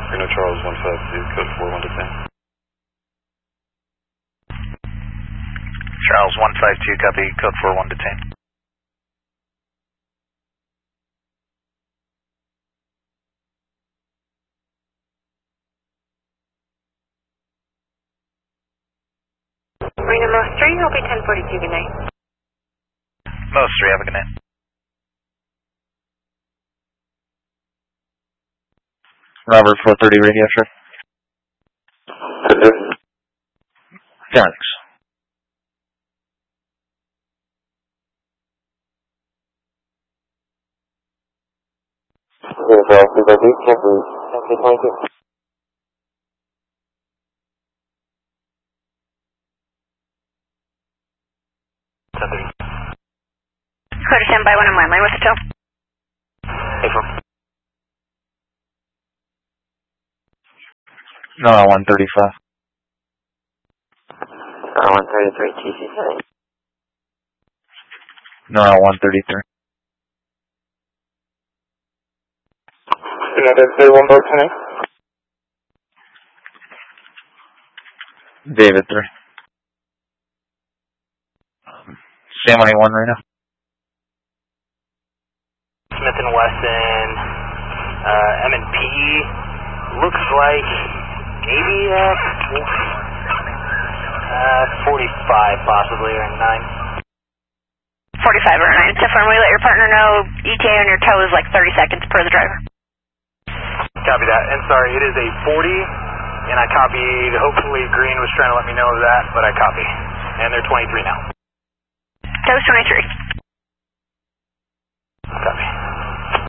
Reno Charles 152, code 41 to 10. Charles 152, copy, code 41 to 10. Reno Most 3, will be 1042, good night. Most 3, have a good night. Robert 430 radio, sir. Thanks. Code stand by 1 and 1, line with the tow. No, 135. 133, TC7. No, 133. Another 31 boat tonight. David 3. Sam 1 right now. Smith & Wesson, M&P, looks like maybe 45 possibly, or 9. 45 or 9. Confirm, we let your partner know ETA on your tow is like 30 seconds per the driver. Copy that. And sorry, it is a 40, and I copied, hopefully Green was trying to let me know of that, but I copy. And they're 23 now. Tow is 23. Copy.